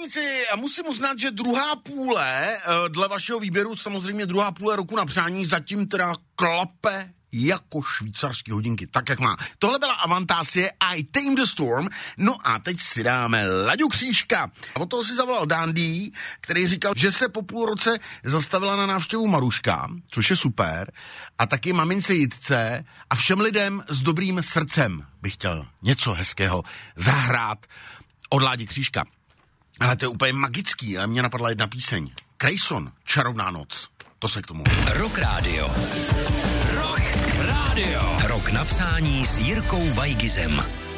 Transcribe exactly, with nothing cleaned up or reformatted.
Chlapíci, musím uznat, že druhá půle, dle vašeho výběru, samozřejmě druhá půle roku na přání, zatím teda klape jako švýcarský hodinky, tak jak má. Tohle byla Avantasie, I Tame the Storm, no a teď si dáme Laďu Křížka. A od toho si zavolal Dandy, který říkal, že se po půl roce zastavila na návštěvu Maruška, což je super, a taky mamince Jitce a všem lidem s dobrým srdcem bych chtěl něco hezkého zahrát od Ládi Křížka. Ale to je úplně magický, ale mě napadla jedna píseň. Krejson, Čarovná noc. To se k tomu. Rock Radio. Rock Radio. Rok napsání s Jirkou Vajgizem.